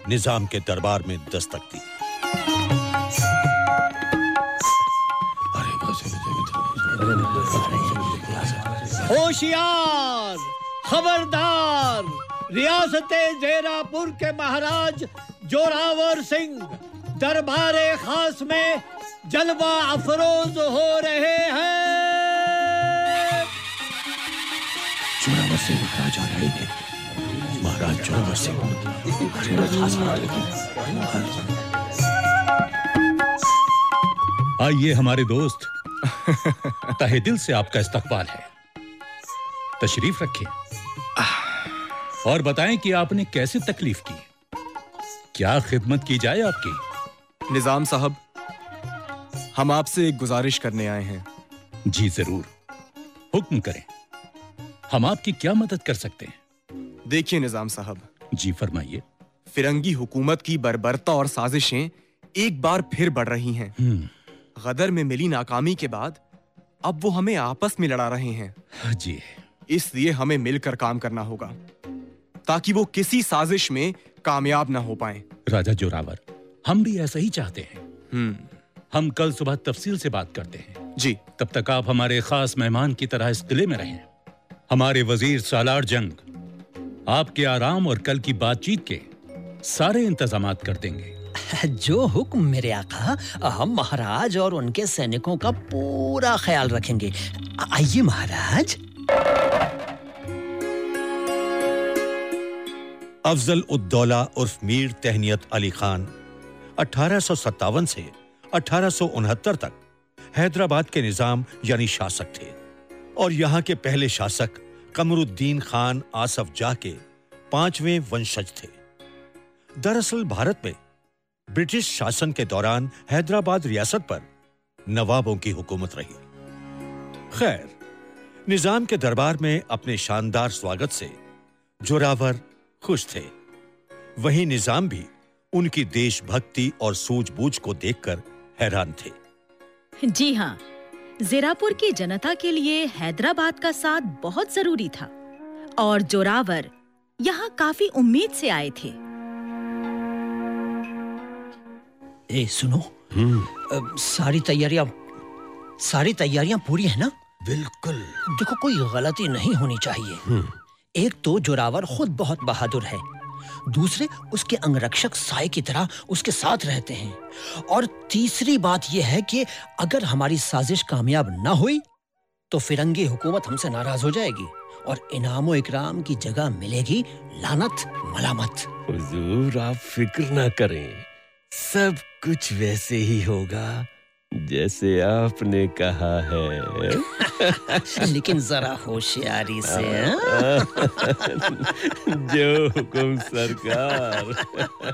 निजाम के दरबार में दस्तक दी। होशियार, खबरदार, रियासते जेरापुर के महाराज जोरावर सिंह दरबारे खास में जलवा अफरोज हो रहे हैं। जोरावर सिंह महाराज आ रहे हैं। महाराज जोरावर सिंह आइए हमारे दोस्त, तहे दिल से आपका इस्तकबाल है। तशरीफ रखिए और बताएं कि आपने कैसे तकलीफ की, क्या खिदमत की जाए आपकी। निजाम साहब, हम आपसे एक गुजारिश करने आए हैं। जी जरूर, हुक्म करें, हम आपकी क्या मदद कर सकते हैं। देखिए निजाम साहब, जी फरमाइए। फिरंगी हुकूमत की बर्बरता और साजिशें एक बार फिर बढ़ रही हैं। गदर में मिली नाकामी के बाद अब वो हमें आपस में लड़ा रहे हैं। जी, इसलिए हमें मिलकर काम करना होगा ताकि वो किसी साजिश में कामयाब ना हो पाएं। राजा जोरावर, हम भी ऐसा ही चाहते हैं। हम कल सुबह तफसील से बात करते हैं। जी। तब तक आप हमारे खास मेहमान की तरह इस किले में रहें। हमारे वजीर सालार जंग आपके आराम और कल की बातचीत के सारे इंतजामात कर देंगे। जो हुक्म मेरे आका, हम महाराज और उनके सैनिकों का पूरा ख्याल रखेंगे। आइए महाराज। अफजल उद्दौला उर्फ मीर तहनियत अली खान 1857 से 1869 तक हैदराबाद के निजाम यानी शासक थे और यहाँ के पहले शासक कमरुद्दीन खान आसफ जाह के 5वें वंशज थे। दरअसल भारत में ब्रिटिश शासन के दौरान हैदराबाद रियासत पर नवाबों की हुकूमत रही। खैर, निजाम के दरबार में अपने शानदार स्वागत से जोरावर खुश थे। वहीं निजाम भी उनकी देशभक्ति और सूझबूझ को देखकर हैरान थे। जी हाँ, ज़ेरापुर की जनता के लिए हैदराबाद का साथ बहुत जरूरी था और जोरावर यहाँ काफी उम्मीद से आए थे। सुनो, सारी तैयारियां पूरी है ना? बिल्कुल। देखो, कोई गलती नहीं होनी चाहिए। एक तो जोरावर खुद बहुत बहादुर है, दूसरे उसके अंगरक्षक साए की तरह उसके साथ रहते हैं, और तीसरी बात यह है कि अगर हमारी साजिश कामयाब ना हुई तो फिरंगी हुकूमत हमसे नाराज हो जाएगी और इनामो इकराम की जगह मिलेगी लानत मलामत। हुजूर, आप फिक्र ना करें, सब कुछ वैसे ही होगा जैसे आपने कहा है। लेकिन जरा होशियारी से। जो हुकुम सरकार।